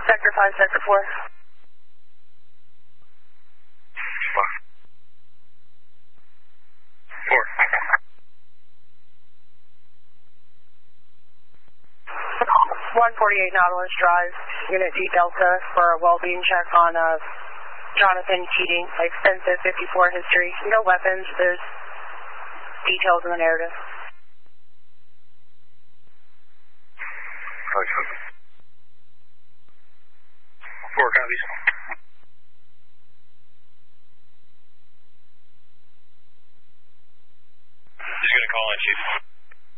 Sector 5, Sector 4. 148 Nautilus Drive, Unit D Delta for a well-being check on Jonathan Keating, extensive 54 history. No weapons, there's details in the narrative. 4 copies. Just gonna call in, Chief.